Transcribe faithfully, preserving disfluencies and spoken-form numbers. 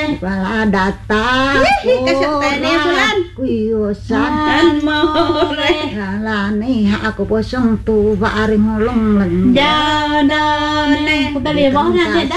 Bala datang. Kesetene bulan. Kuyosan more. Lani aku posong tu baring ngulung lenja. Janane. Kita lihat nanti